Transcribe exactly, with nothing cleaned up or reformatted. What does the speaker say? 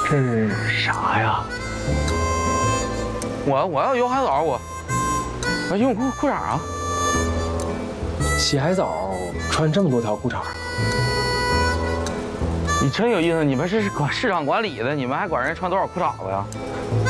这是啥呀？ 我我要游海澡，我我游泳裤裤衩啊。 洗海澡穿这么多条裤衩？ 你真有意思，你们是管市场管理的，你们还管人穿多少裤衩子呀？